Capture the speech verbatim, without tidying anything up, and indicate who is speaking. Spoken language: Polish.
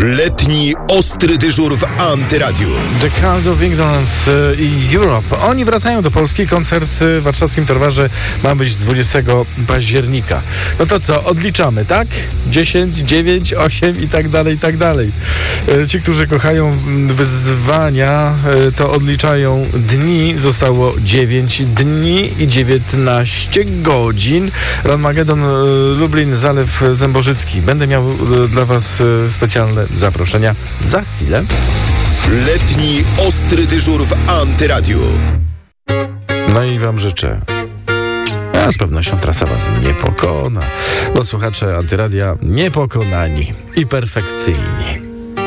Speaker 1: Letni ostry dyżur w Antyradiu.
Speaker 2: The Cult of Ignorance i Europe. Oni wracają do Polski. Koncert w warszawskim Torwarze ma być dwudziestego października. No to co? Odliczamy, tak? dziesięć, dziewięć, osiem i tak dalej, i tak dalej. Ci, którzy kochają wyzwania, to odliczają dni. Zostało dziewięć dni i dziewiętnaście godzin. Ranmagedon Lublin, Zalew Zębożycki. Będę miał dla Was specjalne zaproszenia za chwilę.
Speaker 1: Letni ostry dyżur w Antyradiu.
Speaker 2: No i Wam życzę. A z pewnością trasa Was nie pokona, bo słuchacze Antyradia niepokonani i perfekcyjni.